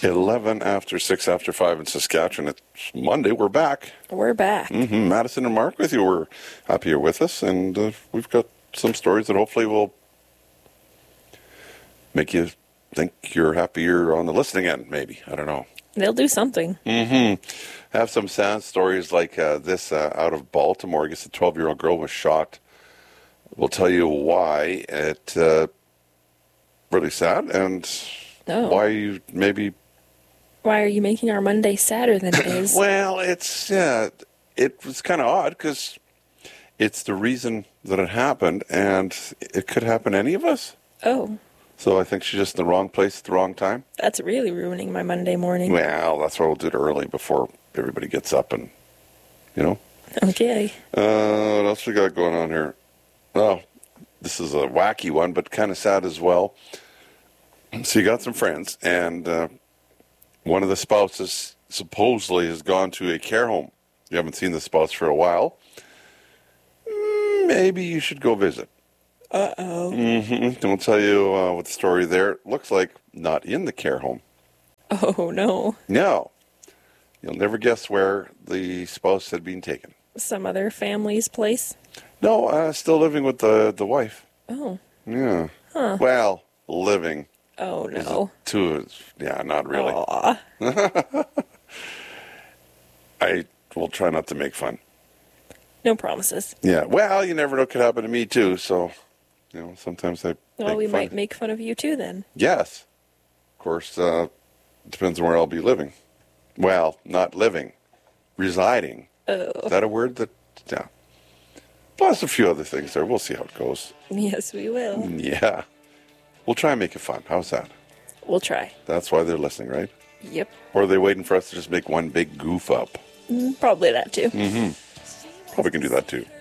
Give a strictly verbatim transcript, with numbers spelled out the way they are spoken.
eleven after six after five in Saskatchewan. It's Monday. We're back. We're back. Mm-hmm. Madison and Mark with you. We're happy you're with us, and uh, we've got some stories that hopefully will make you think you're happier on the listening end, maybe. I don't know. They'll do something. Mm-hmm. I have some sad stories like uh, this uh, out of Baltimore. I guess a twelve-year-old girl was shot. We'll tell you why. It uh, really sad, and Oh. why you maybe... Why are you making our Monday sadder than it is? Well, it's, yeah, it was kind of odd because it's the reason that it happened, and it could happen to any of us. Oh, So I think she's just in the wrong place at the wrong time. that's really ruining my Monday morning. Well, that's why we'll do it early before everybody gets up and, you know. Okay. Uh, what else we got going on here? Oh, this is a wacky one, but kind of sad as well. So you got some friends, and uh, one of the spouses supposedly has gone to a care home. You haven't seen the spouse for a while. Mm, Maybe you should go visit. Uh-oh. Mm-hmm. I'll tell you uh, what the story there looks like. Not in the care home. Oh, no. No. You'll never guess where the spouse had been taken. Some other family's place? No, uh, still living with the, the wife. Oh. Yeah. Huh. Well, living. Oh, Is no. it two, yeah, not really. Aw. I will try not to make fun. No promises. Yeah, well, you never know. It could happen to me, too. So, you know, sometimes I Well, make we fun. might make fun of you, too, then. Yes. Of course, uh, it depends on where I'll be living. Well, not living. Residing. Oh. Is that a word that, yeah. Plus a few other things there. We'll see how it goes. Yes, we will. Yeah. We'll try and make it fun. How's that? We'll try. That's why they're listening, right? Yep. Or are they waiting for us to just make one big goof up? Mm, Probably that, too. Probably can do that, too.